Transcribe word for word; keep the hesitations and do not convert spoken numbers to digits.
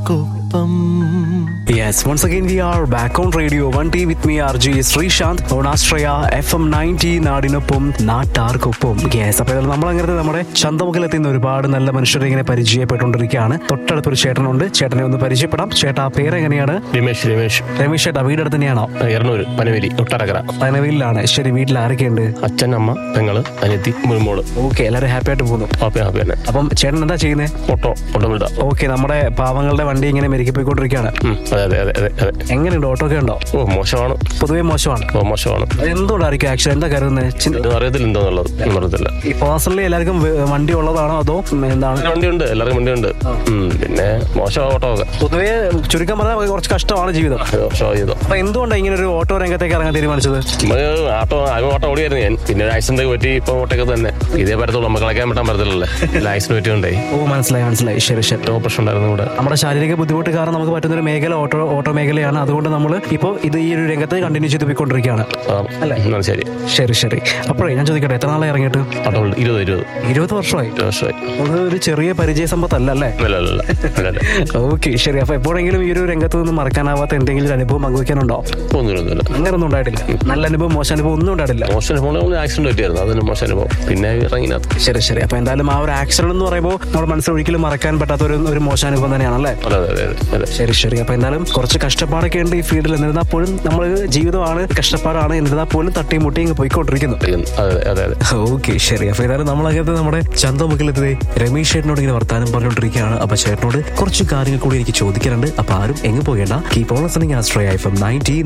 നാട്ടാർക്കൊപ്പം. Yes, once again we are back on Radio one T with me R J Srishant on Astraya F M ninety നാടിനൊപ്പം നാട്ടാർക്കൊപ്പം. Yes, അപ്പോൾ നമ്മൾ അങ്ങനത്തെ നമ്മുടെ ചന്തമുഖിലെത്തുന്ന ഒരുപാട് നല്ല മനുഷ്യരെ ഇങ്ങനെ പരിചയപ്പെട്ടുകൊണ്ടിരിക്കുകയാണ്. തൊട്ടടുത്തൊരു ചേട്ടനുണ്ട്, ചേട്ടനെ ഒന്ന് പരിചയപ്പെടാം. ചേട്ടാ, പേരെങ്ങനെയാണ്? രമേശ്. രമേശ് രമേശ് ചേട്ടാ, വീടടുത്ത് തന്നെയാണോ? എറണൂര് പനവേലി തൊട്ടരക്കര. പനവേലിലാണ്. ശരി, വീട്ടിൽ ആരൊക്കെയുണ്ട്? അച്ഛൻ, അമ്മ, പെങ്ങള്, അനിയത്തി, മുഴുമോള്. ഓക്കെ, എല്ലാവരും ഹാപ്പി ആയിട്ട് പോകുന്നു. ഹാപ്പി ഹാപ്പി തന്നെ. അപ്പം ചേട്ടൻ എന്താ ചെയ്യുന്നത്? ഓട്ടോ ഓട്ടോ വിടാം. ഓക്കെ, നമ്മുടെ പാവങ്ങളുടെ വണ്ടി ഇങ്ങനെ മെരുക്കി പോയിക്കൊണ്ടിരിക്കുകയാണ്. അതെ അതെ അതെ അതെ അതെ. എങ്ങനെയുണ്ട്? ഓട്ടോ ഒക്കെ ഉണ്ടോ? ഓ, മോശമാണ്, പൊതുവെ മോശമാണ്. ഓ മോശമാണ്. എന്തുകൊണ്ടായിരിക്കും ആക്ച്വലി? എന്താ കരുതുന്നത്? അറിയത്തില്ല എന്താന്നുള്ളത്, അറിയത്തില്ല. ഈ പേഴ്സണലി എല്ലാവർക്കും വണ്ടി ഉള്ളതാണോ അതോ എന്താണ്? വണ്ടിയുണ്ട്, എല്ലാവർക്കും വണ്ടിയുണ്ട്. പിന്നെ മോശമാണ് ഓട്ടോ ഒക്കെ. പൊതുവെ ചുരുക്കം പറഞ്ഞാൽ കുറച്ച് കഷ്ടമാണ് ജീവിതം. അപ്പൊ എന്തുകൊണ്ടാണ് ഇങ്ങനെ ഒരു ഓട്ടോ രംഗത്തേക്ക് ഇറങ്ങാൻ തീരുമാനിച്ചത്? ഓട്ടോ ആദ്യം ഓട്ടോ ഓടിയായിരുന്നു ഞാൻ. പിന്നെ ഒരു ആക്സിഡന്റ് പറ്റി ഇപ്പൊ ഓട്ടോക്കെ തന്നെ ഇതേ പറ്റത്തുള്ളൂ. നമുക്ക് കളിക്കാൻ പറ്റാൻ പറ്റത്തില്ലല്ലേ, ആക്സിഡന്റ് പറ്റിയുണ്ടായി. ഓ, മനസ്സിലായി മനസ്സിലായി. ശരി ശരി. പ്രശ്നം ഉണ്ടായിരുന്നു ഇവിടെ. നമ്മുടെ ശാരീരിക ബുദ്ധിമുട്ട് കാരണം നമുക്ക് പറ്റുന്ന ഒരു മേഖല ഓട്ടോ ഓട്ടോ മേഖലയാണ്. അതുകൊണ്ട് നമ്മൾ ഇപ്പോൾ ഇത് ഈ ഒരു രംഗത്ത് കണ്ടിന്യൂ ചെയ്ത് പോയിക്കൊണ്ടിരിക്കുകയാണ് അല്ലേ? ശരി ശരി ശരി. അപ്പോഴേ ഞാൻ ചോദിക്കട്ടെ, എത്ര നാളെ ഇറങ്ങിയിട്ട്? ഇരുപത് ഇരുപത് ഇരുപത് വർഷമായി. വർഷമായി. ഒരു ചെറിയ പരിചയ സമ്പത്തല്ല അല്ലേ? ഓക്കെ, ശരി. അപ്പൊ എപ്പോഴെങ്കിലും ഈ ഒരു രംഗത്ത് നിന്ന് മറക്കാനാവാത്ത എന്തെങ്കിലും അനുഭവം പങ്കുവയ്ക്കാനുണ്ടോ? ഒന്നുമില്ല, അങ്ങനൊന്നും ഉണ്ടായിട്ടില്ല. നല്ല അനുഭവം, മോശം അനുഭവം ഒന്നും ഉണ്ടായിട്ടില്ല. മോശം അനുഭവം ആക്സിഡന്റ് പറ്റിയായിരുന്നു, അതിന് മോശം അനുഭവം. പിന്നെ ഇറങ്ങി. ശരി ശരി. അപ്പൊ എന്തായാലും ആ ഒരു ആക്സിഡന്റ് എന്ന് പറയുമ്പോൾ നമ്മുടെ മനസ്സിൽ ഒരിക്കലും മറക്കാൻ പറ്റാത്ത ഒരു ഒരു മോശം അനുഭവം തന്നെയാണല്ലേ? ശരി ശരി. അപ്പൊ എന്തായാലും കുറച്ച് കഷ്ടപ്പാടൊക്കെ ഉണ്ട് ഈ ഫീൽഡിൽ. എന്നിരുന്നാൽ പോലും നമ്മൾ ജീവിതമാണ്, കഷ്ടപ്പാടാണ്. എന്നിരുന്നാൽ പോലും തട്ടിയും മുട്ടിയും ഇങ്ങ് പോയിക്കൊണ്ടിരിക്കുന്നു. ഓക്കെ, ശരി. അപ്പൊ ഏതായാലും നമ്മളകത്ത് നമ്മുടെ ചന്തമുഖിലെത്തി രമേശ് ചേട്ടനോട് ഇങ്ങനെ വർത്താനം പറഞ്ഞുകൊണ്ടിരിക്കുകയാണ്. അപ്പൊ ചേട്ടനോട് കുറച്ച് കാര്യങ്ങൾ കൂടി എനിക്ക് ചോദിക്കാനുണ്ട്. അപ്പൊ ആരും എങ്ങ് പോകേണ്ട. Keep on listening ആസ്ട്രയ F M ninety